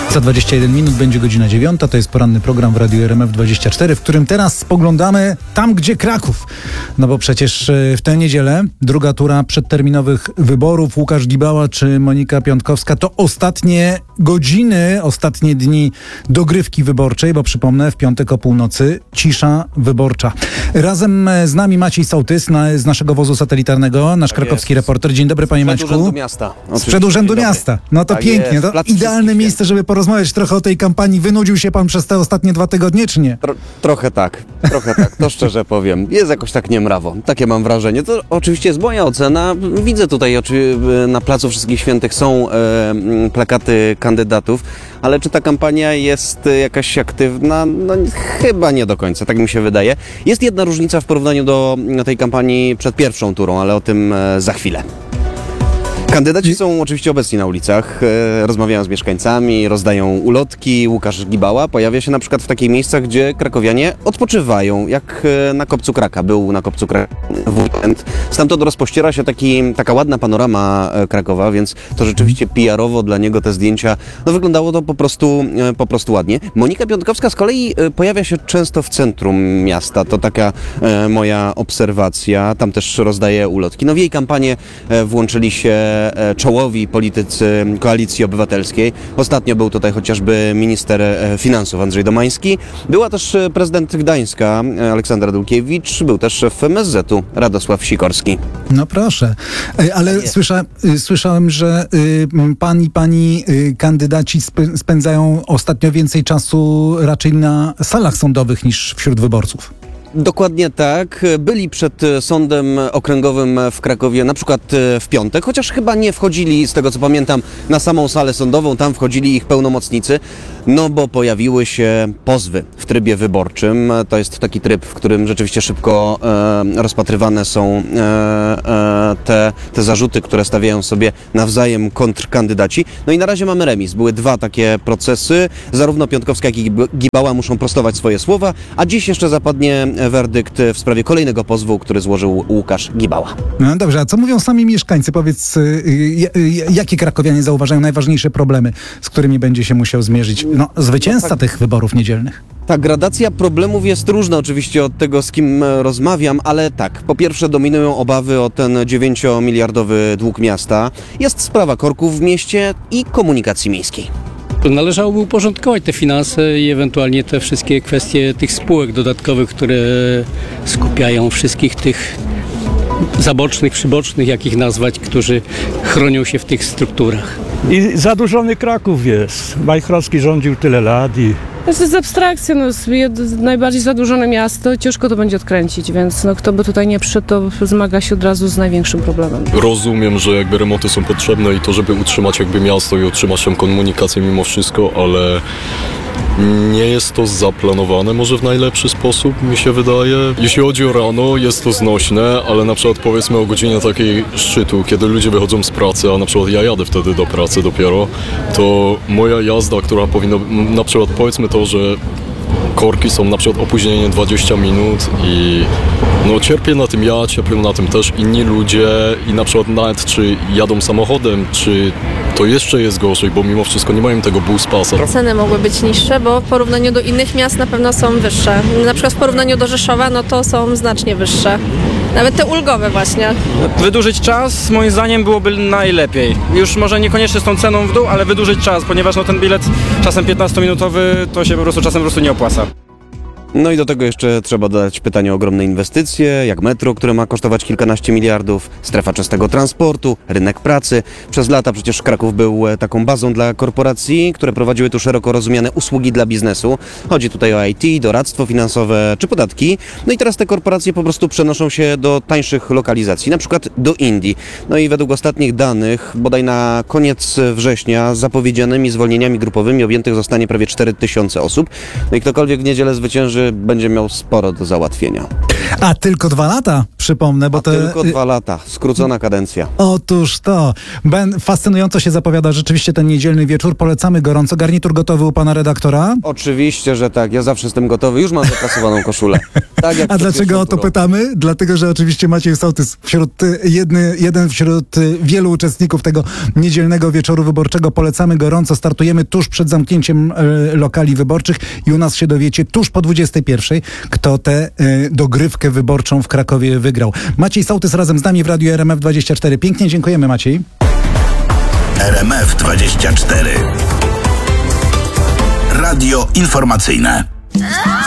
Za 21 minut będzie godzina 9. To jest poranny program w Radiu RMF24, w którym teraz spoglądamy tam, gdzie Kraków. No bo przecież w tę niedzielę druga tura przedterminowych wyborów. Łukasz Gibała czy Monika Piontkowska to ostatnie godziny, ostatnie dni dogrywki wyborczej, bo przypomnę, w piątek o północy cisza wyborcza. Razem z nami Maciej Sołtys z naszego wozu satelitarnego, nasz krakowski reporter. Dzień dobry, panie Maćku. Z Urzędu Miasta. Z Przedurzędu Miasta. No to tak pięknie. Jest, to idealne miejsce, żeby porozmawiać trochę o tej kampanii. Wynudził się pan przez te ostatnie 2 tygodnie, czy nie? Trochę tak. To szczerze powiem. Jest jakoś tak niemrawo. Takie mam wrażenie. To oczywiście jest moja ocena. Widzę tutaj na Placu Wszystkich Świętych są plakaty kandydatów, ale czy ta kampania jest jakaś aktywna? No chyba nie do końca, tak mi się wydaje. Jest jedna różnica w porównaniu do tej kampanii przed pierwszą turą, ale o tym za chwilę. Kandydaci są oczywiście obecni na ulicach, rozmawiają z mieszkańcami, rozdają ulotki. Łukasz Gibała pojawia się na przykład w takich miejscach, gdzie krakowianie odpoczywają, jak na Kopcu Kraka. Był na Kopcu Kraka w weekend. Stamtąd rozpościera się taka ładna panorama Krakowa, więc to rzeczywiście PR-owo dla niego te zdjęcia, wyglądało to po prostu ładnie. Monika Piontkowska z kolei pojawia się często w centrum miasta. To taka moja obserwacja. Tam też rozdaje ulotki. W jej kampanię włączyli się czołowi politycy Koalicji Obywatelskiej. Ostatnio był tutaj chociażby minister finansów Andrzej Domański. Była też prezydent Gdańska Aleksandra Dulkiewicz. Był też szef MSZ-u Radosław Sikorski. No proszę. Ale słyszałem, że pani kandydaci spędzają ostatnio więcej czasu raczej na salach sądowych niż wśród wyborców. Dokładnie tak. Byli przed sądem okręgowym w Krakowie na przykład w piątek, chociaż chyba nie wchodzili, z tego co pamiętam, na samą salę sądową, tam wchodzili ich pełnomocnicy, bo pojawiły się pozwy w trybie wyborczym. To jest taki tryb, w którym rzeczywiście szybko rozpatrywane są te zarzuty, które stawiają sobie nawzajem kontrkandydaci. I na razie mamy remis. Były 2 takie procesy. Zarówno Piontkowska, jak i Gibała muszą prostować swoje słowa, a dziś jeszcze zapadnie werdykt w sprawie kolejnego pozwu, który złożył Łukasz Gibała. No dobrze, a co mówią sami mieszkańcy? Powiedz, jakie krakowianie zauważają najważniejsze problemy, z którymi będzie się musiał zmierzyć zwycięzca tych wyborów niedzielnych? Ta gradacja problemów jest różna oczywiście od tego, z kim rozmawiam, ale tak, po pierwsze dominują obawy o ten 9-miliardowy dług miasta. Jest sprawa korków w mieście i komunikacji miejskiej. Należałoby uporządkować te finanse i ewentualnie te wszystkie kwestie tych spółek dodatkowych, które skupiają wszystkich tych zabocznych, przybocznych, jak ich nazwać, którzy chronią się w tych strukturach. I zadłużony Kraków jest. Majchrowski rządził tyle lat i... To jest abstrakcja, najbardziej zadłużone miasto, ciężko to będzie odkręcić, więc kto by tutaj nie przyszedł, to zmaga się od razu z największym problemem. Rozumiem, że remonty są potrzebne i to, żeby utrzymać miasto i utrzymać tą komunikację mimo wszystko, ale nie jest to zaplanowane może w najlepszy sposób, mi się wydaje. Jeśli chodzi o rano, jest to znośne, ale na przykład powiedzmy o godzinie takiej szczytu, kiedy ludzie wychodzą z pracy, a na przykład ja jadę wtedy do pracy dopiero, to moja jazda, która powinna, na przykład powiedzmy to, że korki są na przykład opóźnienie 20 minut i cierpię na tym ja, cierpią na tym też inni ludzie i na przykład nawet czy jadą samochodem, czy to jeszcze jest gorzej, bo mimo wszystko nie mają tego bus pasa. Ceny mogły być niższe, bo w porównaniu do innych miast na pewno są wyższe. Na przykład w porównaniu do Rzeszowa, to są znacznie wyższe. Nawet te ulgowe właśnie. Wydłużyć czas moim zdaniem byłoby najlepiej. Już może niekoniecznie z tą ceną w dół, ale wydłużyć czas, ponieważ ten bilet czasem 15-minutowy to się czasem po prostu nie opłaca. I do tego jeszcze trzeba dodać pytanie o ogromne inwestycje, jak metro, które ma kosztować kilkanaście miliardów, strefa czystego transportu, rynek pracy. Przez lata przecież Kraków był taką bazą dla korporacji, które prowadziły tu szeroko rozumiane usługi dla biznesu. Chodzi tutaj o IT, doradztwo finansowe czy podatki. I teraz te korporacje po prostu przenoszą się do tańszych lokalizacji, na przykład do Indii. I według ostatnich danych, bodaj na koniec września, zapowiedzianymi zwolnieniami grupowymi objętych zostanie prawie 4000 osób. I ktokolwiek w niedzielę zwycięży, będzie miał sporo do załatwienia. A tylko 2 lata, przypomnę, bo to... Tylko 2 lata, skrócona kadencja. Otóż to. Fascynująco się zapowiada rzeczywiście ten niedzielny wieczór. Polecamy gorąco. Garnitur gotowy u pana redaktora? Oczywiście, że tak. Ja zawsze jestem gotowy. Już mam zapasowaną koszulę. Tak jak A przed dlaczego pierwszą o to turą. pytamy? Dlatego, że oczywiście Maciej Sołtys jeden wśród wielu uczestników tego niedzielnego wieczoru wyborczego. Polecamy gorąco. Startujemy tuż przed zamknięciem lokali wyborczych i u nas się dowiecie tuż po 21, kto tę dogrywkę wyborczą w Krakowie wygrał. Maciej Sołtys razem z nami w Radiu RMF24. Pięknie dziękujemy, Maciej. RMF24. Radio informacyjne.